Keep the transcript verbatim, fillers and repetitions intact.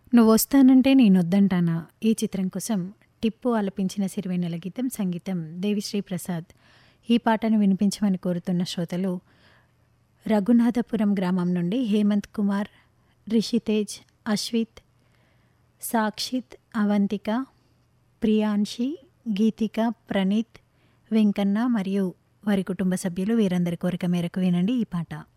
నువ్వొస్తానంటే నేనొద్దంటానా ఈ చిత్రం కోసం టిప్పు ఆలపించిన సిరివెన్నెల గీతం, సంగీతం దేవిశ్రీ ప్రసాద్. ఈ పాటను వినిపించమని కోరుతున్న శ్రోతలు రఘునాథపురం గ్రామం నుండి హేమంత్ కుమార్, రిషితేజ్, అశ్విత్, సాక్షిత్, అవంతిక, ప్రియాంశి, గీతిక, ప్రణీత్, వెంకన్న మరియు వారి కుటుంబ సభ్యులు. వీరందరి కోరిక మేరకు వినండి ఈ పాట.